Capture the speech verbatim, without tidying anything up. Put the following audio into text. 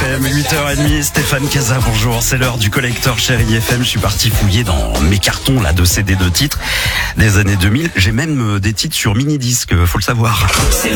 M, huit heures trente, Stéphane Casa, bonjour. C'est l'heure du collecteur Chérie F M. Je suis parti fouiller dans mes cartons là de C D de titres des années deux mille. J'ai même des titres sur mini-disque, faut le savoir. C'est le